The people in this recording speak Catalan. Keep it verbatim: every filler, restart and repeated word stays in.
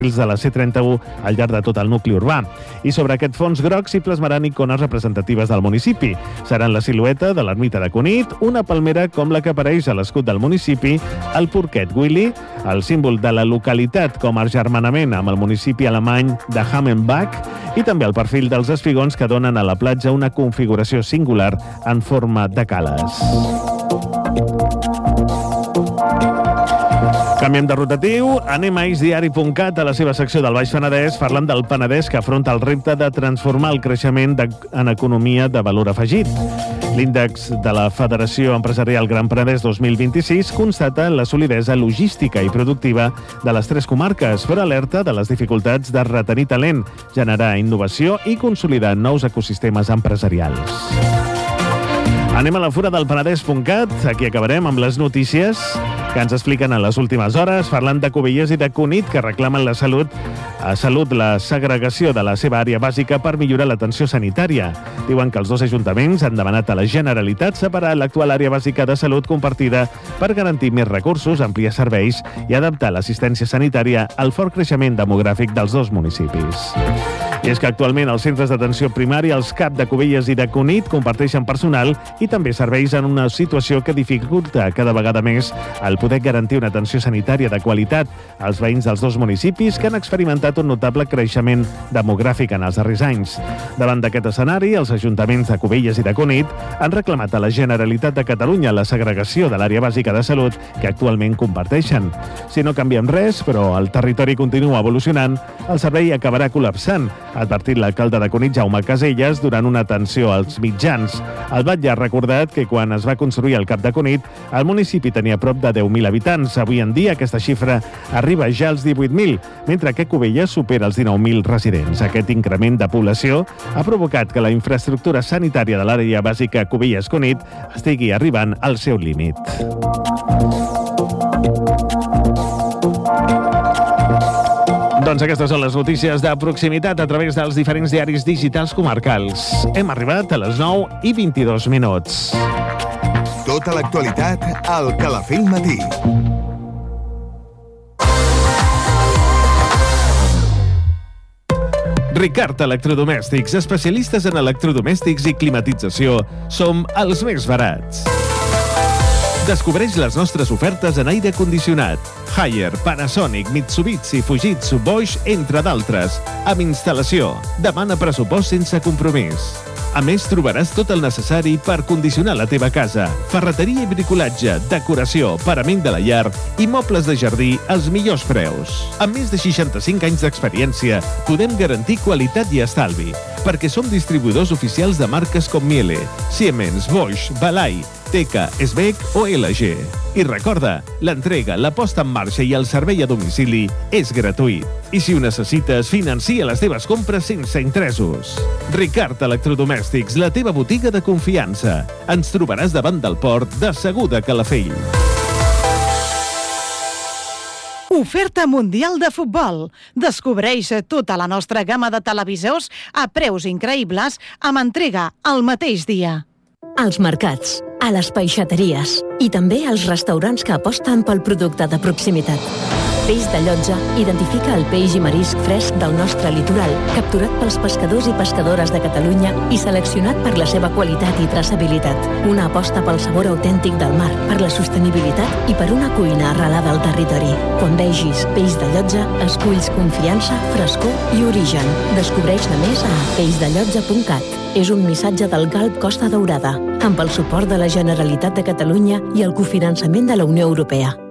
de la C trenta-u al llarg de tot el nucli urbà. I sobre aquest fons groc s'hi plasmaran icones representatives del municipi. Seran la silueta de l'ermita de Cunit, una palmera com la que apareix a l'escut del municipi, el porquet Willy, el símbol de la localitat com a agermanament amb el municipi alemany de Hammenbach i també el perfil dels espigons que donen a la platja una configuració singular en forma de cales. Canviem de rotatiu, anem a isdiari punt cat, a la seva secció del Baix Penedès, parlant del Penedès que afronta el repte de transformar el creixement de, en economia de valor afegit. L'índex de la Federació Empresarial Gran Penedès dos mil vint-i-sis constata la solidesa logística i productiva de les tres comarques, però alerta de les dificultats de retenir talent, generar innovació i consolidar nous ecosistemes empresarials. Anem a la fura del Penedès punt cat, aquí acabarem amb les notícies que ens expliquen en les últimes hores, parlant de Cubelles i de Cunit, que reclamen la salut, a salut la segregació de la seva àrea bàsica per millorar l'atenció sanitària. Diuen que els dos ajuntaments han demanat a la Generalitat separar l'actual àrea bàsica de salut compartida per garantir més recursos, ampliar serveis i adaptar l'assistència sanitària al fort creixement demogràfic dels dos municipis. I és que actualment els centres d'atenció primària, els C A P de Cubelles i de Cunit, comparteixen personal i també serveis en una situació que dificulta cada vegada més el poder garantir una atenció sanitària de qualitat als veïns dels dos municipis que han experimentat un notable creixement demogràfic en els darrers anys. Davant d'aquest escenari, els ajuntaments de Cubelles i de Cunit han reclamat a la Generalitat de Catalunya la segregació de l'àrea bàsica de salut que actualment comparteixen. Si no canviem res, però el territori continua evolucionant, el servei acabarà col·lapsant, ha advertit l'alcalde de Cunit, Jaume Caselles, durant una atenció als mitjans. El batlle ha recordat que quan es va construir el C A P de Cunit, el municipi tenia prop de deu mil habitants. Avui en dia aquesta xifra arriba ja als divuit mil, mentre que Cubelles supera els dinou mil residents. Aquest increment de població ha provocat que la infraestructura sanitària de l'àrea bàsica Cubelles-Cunit estigui arribant al seu límit. Doncs aquestes són les notícies de proximitat a través dels diferents diaris digitals comarcals. Hem arribat a les nou i vint-i-dos minuts. Tota l'actualitat al Calafell Matí. Ricard Electrodomèstics, especialistes en electrodomèstics i climatització. Som els més barats. Descobreix les nostres ofertes en aire condicionat. Haier, Panasonic, Mitsubishi, Fujitsu, Bosch, entre d'altres. Amb instal·lació. Demana pressupost sense compromís. A més, trobaràs tot el necessari per condicionar la teva casa. Ferreteria i bricolatge, decoració, parament de la llar i mobles de jardí als millors preus. Amb més de seixanta-cinc anys d'experiència, podem garantir qualitat i estalvi, perquè som distribuïdors oficials de marques com Miele, Siemens, Bosch, Balai, Teka, Esbec o L G. I recorda, l'entrega, la posta en marxa i el servei a domicili és gratuït. I si ho necessites, financia les teves compres sense interessos. Ricard Electrodomèstics, la teva botiga de confiança. Ens trobaràs davant del port de Segur de Calafell. Oferta mundial de futbol. Descobreix tota la nostra gamma de televisors a preus increïbles amb entrega el mateix dia. Als mercats, a les peixateries i també als restaurants que aposten pel producte de proximitat. Peix de Llotja identifica el peix i marisc fresc del nostre litoral, capturat pels pescadors i pescadores de Catalunya i seleccionat per la seva qualitat i traçabilitat. Una aposta pel sabor autèntic del mar, per la sostenibilitat i per una cuina arrelada al territori. Quan vegis peix de Llotja, esculls confiança, frescor i origen. Descobreix-ne més a peix de llotja punt cat. És un missatge del Galp Costa Daurada, amb el suport de la Generalitat de Catalunya i el cofinançament de la Unió Europea.